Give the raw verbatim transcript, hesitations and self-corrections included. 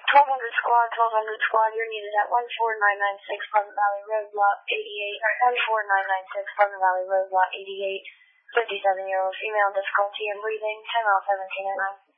twelve hundred squad, twelve hundred squad, you're needed at one four nine nine six Pleasant Valley Road, Lot eighty-eight, one four nine nine six Pleasant Valley Road, Lot eighty-eight, fifty-seven-year-old female, difficulty in breathing, ten L seventeen oh nine.